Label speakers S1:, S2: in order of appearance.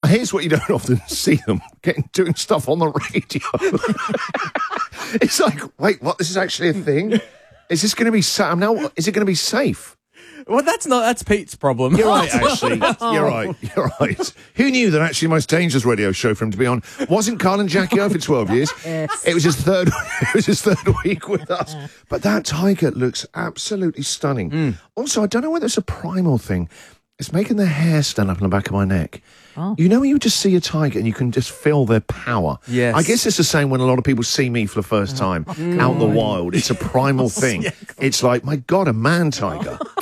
S1: here's what you don't often see them doing stuff on the radio. It's like, wait, what? This is actually a thing? Is this going to be now? Is it going to be safe?
S2: Well, that's Pete's problem.
S1: You're right, actually. You're right. Who knew that actually the most dangerous radio show for him to be on wasn't Carl and Jackie O for 12 years?
S3: Yes.
S1: It was his third week with us. But that tiger looks absolutely stunning. Also, I don't know whether it's a primal thing. It's making the hair stand up on the back of my neck.
S3: Oh.
S1: You know when you just see a tiger and you can just feel their power?
S2: Yes.
S1: I guess it's the same when a lot of people see me for the first time out in the wild. It's a primal thing. It's like, my God, a man tiger.